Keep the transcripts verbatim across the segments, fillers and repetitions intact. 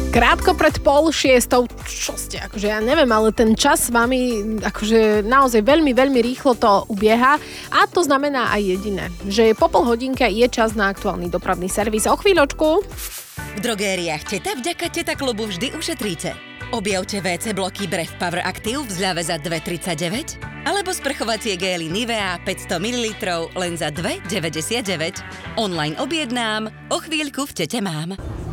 Krátko pred pol šiestou, čo ste, akože ja neviem, ale ten čas s vami akože naozaj veľmi, veľmi rýchlo to ubieha a to znamená aj jediné, že po pol hodinke je čas na aktuálny dopravný servis. O chvíľočku. V drogériách Teta vďaka Teta klubu vždy ušetríte. Objavte vé cé bloky Brev Power Active v zľave za dva tridsaťdeväť alebo sprchovacie gély Nivea päťsto mililitrov len za dva deväťdesiatdeväť. Online objednám, o chvíľku v Tete mám.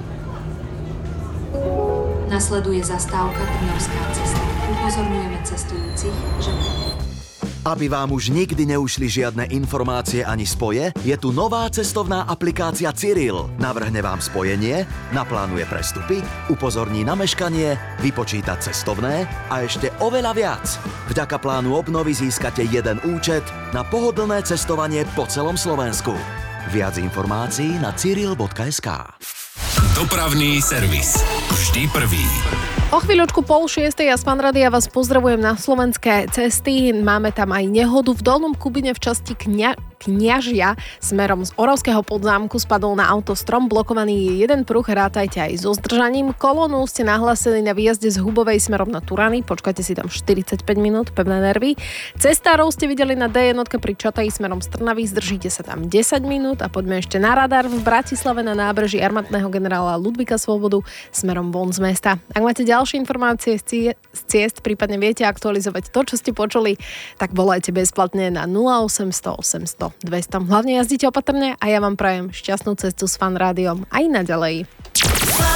Nasleduje zastávka Trnavská cesta. Upozorňujeme cestujúcich, že... Aby vám už nikdy neušli žiadne informácie ani spoje, je tu nová cestovná aplikácia Cyril. Navrhne vám spojenie, naplánuje prestupy, upozorní na meškanie, vypočíta cestovné a ešte oveľa viac. Vďaka plánu obnovy získate jeden účet na pohodlné cestovanie po celom Slovensku. Viac informácií na cyril bodka es ká. Dopravný servis. Vždy prvý. O chvíľočku pol šiestej a z Fanrádia vás pozdravujem na slovenské cesty. Máme tam aj nehodu v Dolnom Kubine v časti Kňa... Kňažia. Smerom z Oravského Podzámku spadol na auto strom, blokovaný je jeden pruh, rátajte aj so zdržaním. Kolónu ste nahlásili na výjazde z Hubovej smerom na Turany, počkajte si tam štyridsaťpäť minút, pevné nervy. Cestárov ste videli na dé jednotke pri Čataji smerom z Trnavy, zdržíte sa tam desať minút a poďme ešte na radar v Bratislave na nábreží armádneho generála Ludvíka Svobodu smerom von z mesta. Ak máte ďalšie informácie z ciest, prípadne viete aktualizovať to, čo ste počuli, tak volajte bezplatne na nula osemsto osemsto dvesto. Hlavne jazdite opatrne a ja vám prajem šťastnú cestu s Fanrádiom aj naďalej.